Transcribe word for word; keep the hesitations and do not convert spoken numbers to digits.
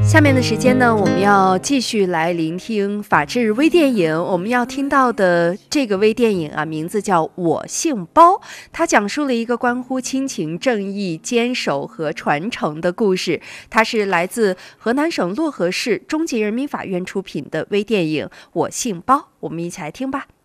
下面的时间呢，我们要继续来聆听法治微电影。我们要听到的这个微电影啊，名字叫《我姓包》，它讲述了一个关乎亲情、正义、坚守和传承的故事。它是来自河南省漯河市中级人民法院出品的微电影《我姓包》，我们一起来听吧。